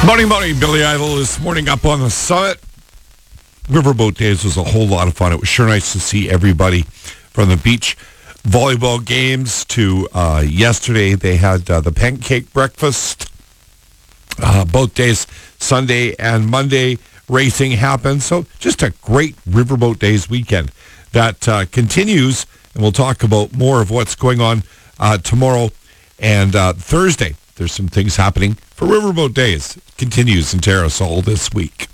Morning, Billy Idol this morning up on the summit. Riverboat Days was a whole lot of fun. It was sure nice to see everybody from the beach volleyball games to yesterday. They had the pancake breakfast. Both days, Sunday and Monday, racing happened. So just a great Riverboat Days weekend that continues. And we'll talk about more of what's going on tomorrow and Thursday. There's some things happening for Riverboat Days. Continues in Terrasol this week.